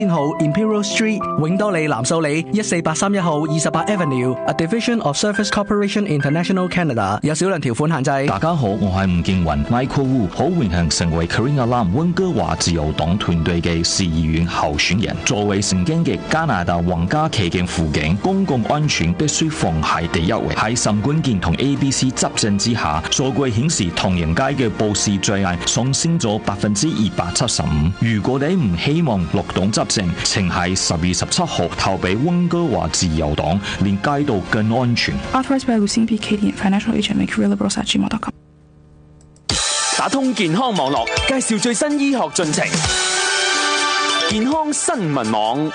編號 Imperial Street 永多里南素里14831號28 Avenue，A Division of Service Corporation International Canada， 有少量條款限制。 大家好，我係吳建雲 Michael Wu， 好榮幸成為 Kareem Alam 溫哥華自由黨團隊嘅市議員候選人。作為曾經嘅加拿大皇家騎警輔警，公共安全必須放喺第一位。喺岑冠健同 ABC 執政之下，數據顯示唐人街嘅暴事罪案上升咗275%。如果你唔希望綠黨執政，請喺10月17號投俾溫哥華自由黨，令街道更安全。 Authorized by Lucien B. Katie and Financial Agent McCareerLiberals@gmail.com。 打通健康網絡，介紹最新醫學進程。健康新聞網。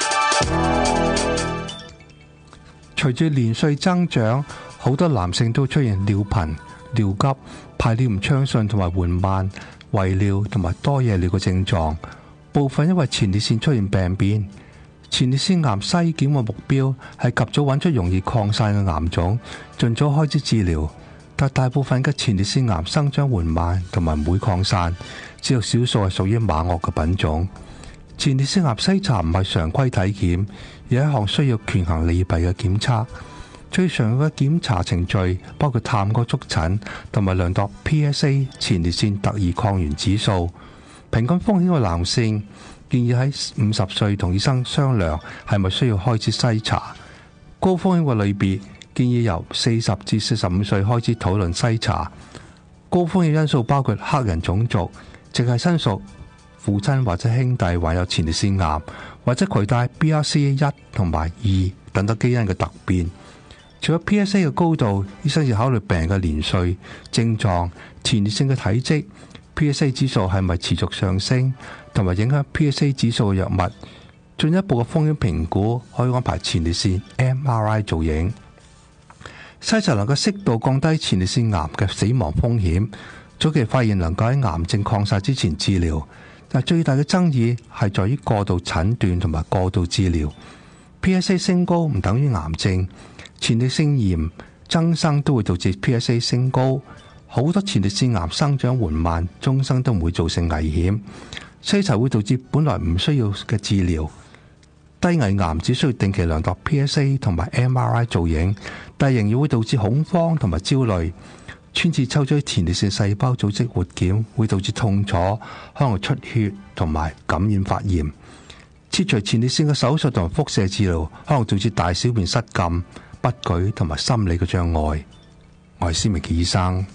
隨住年歲增長，好多男性都出現尿頻、尿急、排尿唔暢順同埋緩慢、遺尿同埋多夜尿嘅症狀。部分因為前列腺出現病變。前列腺癌篩檢嘅目標係及早揾出容易擴散嘅癌種，盡早開始治療。但大部分嘅前列腺癌生長緩慢同埋唔會擴散，只有少數係屬於馬惡嘅品種。前列腺癌篩查唔係常規體檢，而係一項需要權衡利弊嘅檢測。最常嘅檢查程序包括探個觸診同埋量度 PSA 前列腺特異抗原指數。平均風險嘅男性建議喺50歲同醫生商量係咪需要開始篩查。高風險嘅類別建議由40至45歲開始討論篩查。高風險因素包括黑人種族、直系親屬、父親或者兄弟患有前列腺癌，或者攜帶 BRCA1 同埋2等等基因嘅突變。除咗 PSA 嘅高度，醫生要考慮病人嘅年歲、症狀、前列腺嘅體積、PSA 指數係咪持續上升，同埋影響 PSA 指數嘅藥物。進一步嘅風險評估可以安排前列腺 MRI 造影。篩查能夠適度降低前列腺癌嘅死亡風險，早期發現能夠喺癌症擴散之前治療。但最大嘅爭議係在於過度診斷同埋過度治療。PSA 升高唔等於癌症，前列腺炎增生都會導致 PSA 升高。好多前列腺癌生長緩慢，終生都唔會造成危險。篩查會導致本來唔需要嘅治療。低危癌只需要定期量度 PSA 同埋 MRI 造影，但仍然會導致恐慌同埋焦慮。穿刺抽取前列腺細胞組織活檢會導致痛楚，可能出血同埋感染發炎。切除前列腺嘅手術同埋輻射治療可能導致大小便失禁、不舉同埋心理嘅障礙。我係施明傑醫生。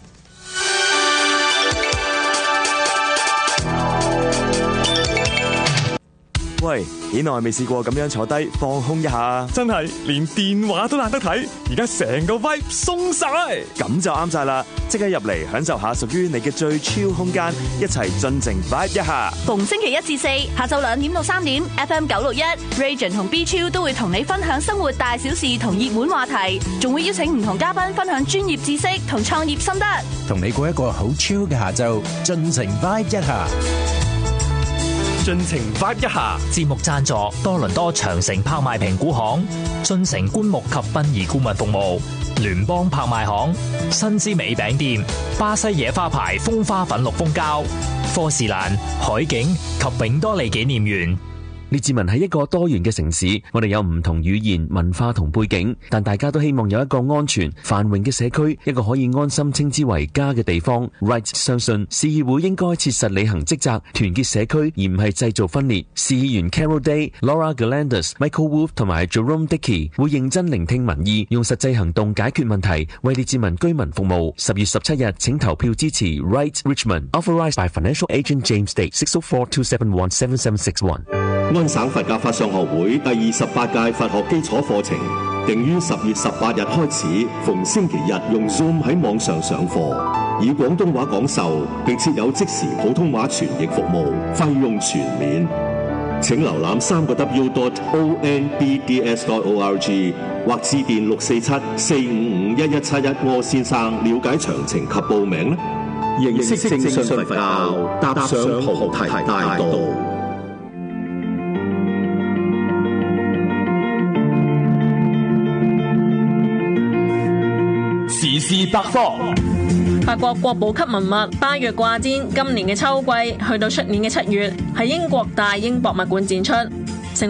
喂，幾耐未試過咁樣坐低放空一下？真係連電話都懶得睇，而家成個 vibe 鬆晒，咁就啱晒啦！即刻入嚟享受下屬於你嘅最 chill 空間，一齊盡情 vibe 一下。 逢星期1至4下晝2點到3點 ，FM 961 Region 同 B Chill 都會同你分享生活大小事同熱門話題，仲會邀請唔同嘉賓分享專業知識同創業心得， 同你過一個好 chill 嘅下晝，盡情 vibe 一下。 盡情 vibe 一下。 節目贊助多倫多長城拍賣評估行、進城棺木及殯儀顧問服務、聯邦拍賣行、新之美餅店、巴西野花牌風花粉綠蜂膠、科士蘭、海景及永多利紀念園。 列治文係一個多元嘅城市，我哋有唔同語言、文化同背景，但大家都希望有一個安全、繁榮嘅社區，一個可以安心稱之為家嘅地方。Right 相信市議會應該切實履行職責，團結社區，而唔係製造分裂。市議員 Carol Day、Laura Galandas、Michael Wolf 同埋 Jerome Dickey 會認真聆聽民意，用實際行動解決問題，為列治文居民服務。10月17日，請投票支持 Right Richmond。Authorized by Financial Agent James Day 604-271-7761。 安省佛教法相學會第28屆佛學基礎課程定於10月18日開始，逢星期日用 Zoom 喺網上上課，以廣東話講授，並設有即時普通話傳譯服務，費用全免。請瀏覽3w.onbds.org 或致電647-455-1171柯先生了解詳情及報名。認識正信佛教，踏上菩提大道。 時事百科。 法國國寶級文物巴若掛氈，今年嘅秋季去到出年嘅7月喺英國大英博物館展出。